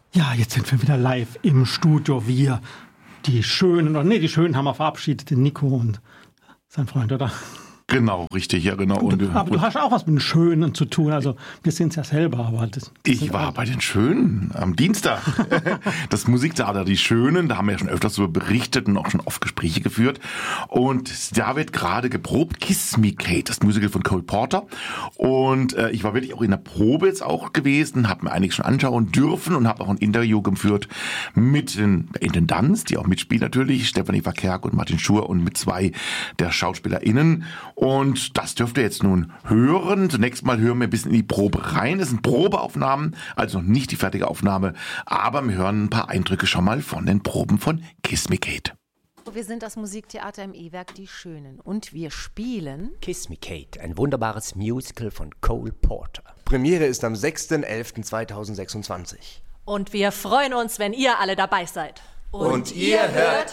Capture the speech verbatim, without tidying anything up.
Ja, jetzt sind wir wieder live im Studio. Wir, die Schönen, oder nee, die Schönen haben wir verabschiedet, den Nico und sein Freund, oder? Genau, richtig, ja genau. Und, und, aber und du hast auch was mit den Schönen zu tun, also wir sind es ja selber. Aber das, das ich war bei den Schönen am Dienstag. Das Musiktheater Die Schönen, da haben wir ja schon öfters so berichtet und auch schon oft Gespräche geführt. Und da wird gerade geprobt, Kiss Me Kate, das Musical von Cole Porter. Und äh, ich war wirklich auch in der Probe jetzt auch gewesen, habe mir einiges schon anschauen dürfen und habe auch ein Interview geführt mit den Intendanz, die auch mitspielen natürlich, Stefanie Verkerk und Martin Schur und mit zwei der SchauspielerInnen. Und das dürft ihr jetzt nun hören. Zunächst mal hören wir ein bisschen in die Probe rein. Es sind Probeaufnahmen, also noch nicht die fertige Aufnahme. Aber wir hören ein paar Eindrücke schon mal von den Proben von Kiss Me Kate. Wir sind das Musiktheater im E-Werk Die Schönen und wir spielen Kiss Me Kate, ein wunderbares Musical von Cole Porter. Premiere ist am sechster elfter zweitausendsechsundzwanzig. Und wir freuen uns, wenn ihr alle dabei seid. Und, und ihr hört